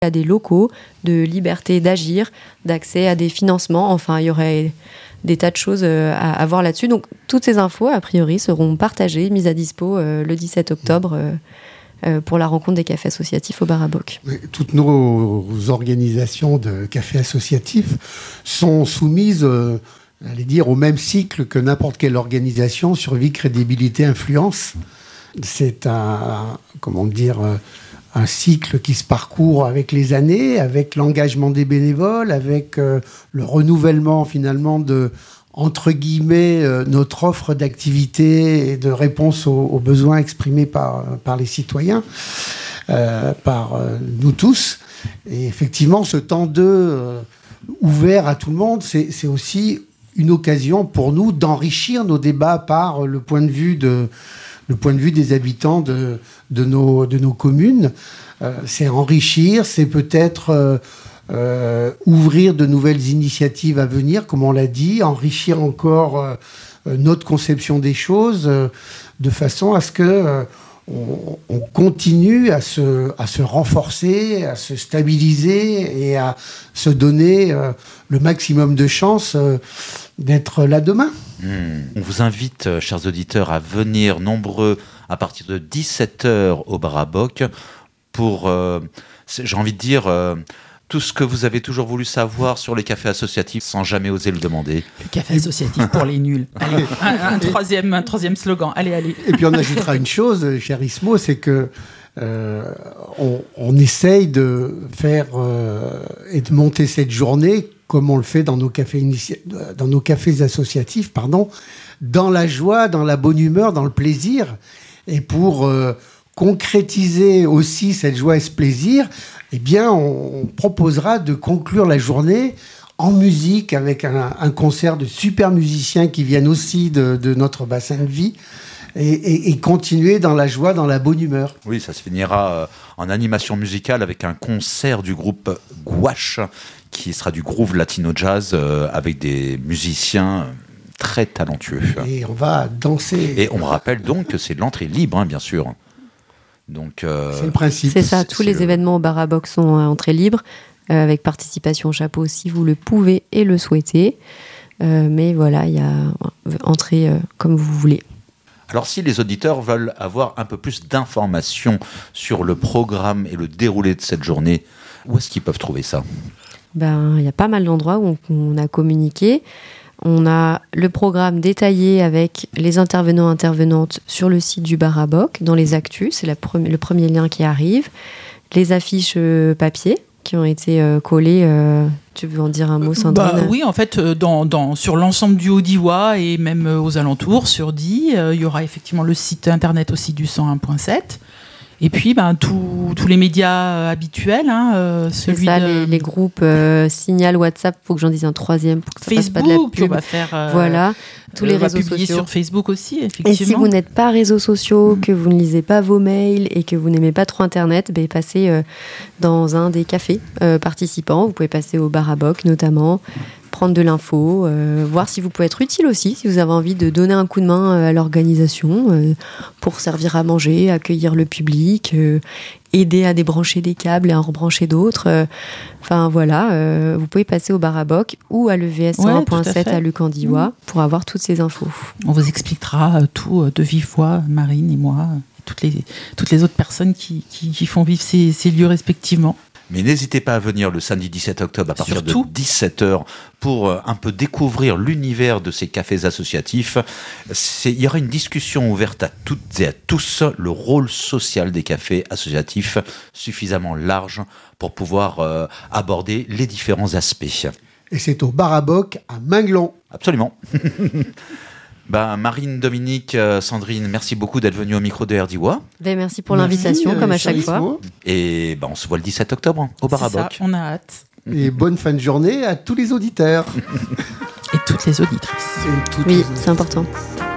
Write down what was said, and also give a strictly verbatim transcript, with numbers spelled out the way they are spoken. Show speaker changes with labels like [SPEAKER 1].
[SPEAKER 1] à des locaux, de liberté d'agir, d'accès à des financements. Enfin, il y aurait des tas de choses à, à voir là-dessus. Donc, toutes ces infos, a priori, seront partagées, mises à dispo euh, le dix-sept octobre euh, euh, pour la rencontre des cafés associatifs au Bar à Boc.
[SPEAKER 2] Toutes nos organisations de cafés associatifs sont soumises, euh, allez dire, au même cycle que n'importe quelle organisation: survie, crédibilité, influence. C'est un, comment dire, un cycle qui se parcourt avec les années, avec l'engagement des bénévoles, avec euh, le renouvellement finalement de, entre guillemets, euh, notre offre d'activité et de réponse aux, aux besoins exprimés par, par les citoyens, euh, par euh, nous tous. Et effectivement, ce temps de euh, ouvert à tout le monde, c'est, c'est aussi une occasion pour nous d'enrichir nos débats par le point de vue de le point de vue des habitants de, de, nos, de nos communes. Euh, c'est enrichir, c'est peut-être euh, euh, ouvrir de nouvelles initiatives à venir, comme on l'a dit, enrichir encore euh, notre conception des choses, euh, de façon à ce que euh, on, on continue à se, à se renforcer, à se stabiliser et à se donner euh, le maximum de chances euh, d'être là demain.
[SPEAKER 3] Mmh. On vous invite, chers auditeurs, à venir nombreux à partir de dix-sept heures au Bar à Boc pour, euh, j'ai envie de dire, euh, tout ce que vous avez toujours voulu savoir sur les cafés associatifs sans jamais oser le demander.
[SPEAKER 4] Le café associatif pour les nuls. Allez, un, un, troisième, un troisième slogan. Allez, allez.
[SPEAKER 2] Et puis on ajoutera une chose, cher Ismo, c'est que euh, on, on essaye de faire euh, et de monter cette journée comme on le fait dans nos cafés, initia- dans nos cafés associatifs, pardon, dans la joie, dans la bonne humeur, dans le plaisir. Et pour euh, concrétiser aussi cette joie et ce plaisir, eh bien, on, on proposera de conclure la journée en musique avec un, un concert de super musiciens qui viennent aussi de, de notre bassin de vie. Et, et, et continuer dans la joie, dans la bonne humeur.
[SPEAKER 3] Oui, ça se finira euh, en animation musicale avec un concert du groupe Gouache, qui sera du groove latino jazz euh, avec des musiciens très talentueux.
[SPEAKER 2] Et on va danser.
[SPEAKER 3] Et on rappelle donc que c'est l'entrée libre, hein, bien sûr. Donc, euh,
[SPEAKER 2] c'est le principe.
[SPEAKER 1] C'est ça, tous
[SPEAKER 3] c'est
[SPEAKER 1] les
[SPEAKER 3] le...
[SPEAKER 1] événements au Bar à Boc sont à entrée libre, euh, avec participation au chapeau si vous le pouvez et le souhaitez. Euh, mais voilà, il y a entrée euh, comme vous voulez.
[SPEAKER 3] Alors, si les auditeurs veulent avoir un peu plus d'informations sur le programme et le déroulé de cette journée, où est-ce qu'ils peuvent trouver ça ?
[SPEAKER 1] Ben, il y a pas mal d'endroits où on, on a communiqué. On a le programme détaillé avec les intervenants et intervenantes sur le site du Bar à Boc, dans les actus, c'est la pre- le premier lien qui arrive. Les affiches euh, papier qui ont été euh, collées. Euh, tu veux en dire un mot, Sandrine ?
[SPEAKER 4] Bah, oui, en fait, dans, dans, sur l'ensemble du Haut-Diois et même aux alentours, sur Die, euh, il y aura effectivement le site internet aussi du cent un point sept. Et puis, ben, tous les médias habituels. Hein, euh,
[SPEAKER 1] c'est
[SPEAKER 4] celui
[SPEAKER 1] ça,
[SPEAKER 4] de...
[SPEAKER 1] les, les groupes euh, Signal, WhatsApp, il faut que j'en dise un troisième pour que ça
[SPEAKER 4] Facebook,
[SPEAKER 1] fasse pas de la pub.
[SPEAKER 4] on va faire, euh,
[SPEAKER 1] voilà, tous les
[SPEAKER 4] on va
[SPEAKER 1] réseaux
[SPEAKER 4] publier
[SPEAKER 1] sociaux.
[SPEAKER 4] sur Facebook aussi, effectivement.
[SPEAKER 1] Et si vous n'êtes pas réseaux sociaux,
[SPEAKER 4] mmh.
[SPEAKER 1] que vous ne lisez pas vos mails et que vous n'aimez pas trop Internet, ben, passez euh, dans un des cafés euh, participants. Vous pouvez passer au Bar à Boc notamment, prendre de l'info, euh, voir si vous pouvez être utile aussi, si vous avez envie de donner un coup de main euh, à l'organisation euh, pour servir à manger, accueillir le public, euh, aider à débrancher des câbles et à en rebrancher d'autres. Euh, enfin voilà, euh, vous pouvez passer au Bar à Boc ou à l'E V S cent un point sept à, à Luc-en-Diois mmh. pour avoir toutes ces infos.
[SPEAKER 4] On vous expliquera tout de vive voix, Marine et moi, et toutes les, toutes les autres personnes qui, qui, qui font vivre ces, ces lieux respectivement.
[SPEAKER 3] Mais n'hésitez pas à venir le samedi dix-sept octobre à partir
[SPEAKER 4] Surtout.
[SPEAKER 3] de dix-sept heures pour un peu découvrir l'univers de ces cafés associatifs. C'est, il y aura une discussion ouverte à toutes et à tous, le rôle social des cafés associatifs suffisamment large pour pouvoir euh, aborder les différents aspects.
[SPEAKER 2] Et c'est au Bar à Boc à Minglon.
[SPEAKER 3] Absolument. Ben, Marine, Dominique, euh, Sandrine, merci beaucoup d'être venus au micro de R D I W A.
[SPEAKER 1] Ben, merci pour
[SPEAKER 2] merci,
[SPEAKER 1] l'invitation,
[SPEAKER 2] euh,
[SPEAKER 1] comme à chaque fois.
[SPEAKER 3] Et ben, on se voit le dix-sept octobre au Bar à Boc.
[SPEAKER 4] On a hâte.
[SPEAKER 2] Et bonne fin de journée à tous les auditeurs.
[SPEAKER 4] Et toutes les auditrices.
[SPEAKER 2] Et toutes
[SPEAKER 1] oui,
[SPEAKER 2] les
[SPEAKER 1] c'est important.
[SPEAKER 2] auditrices.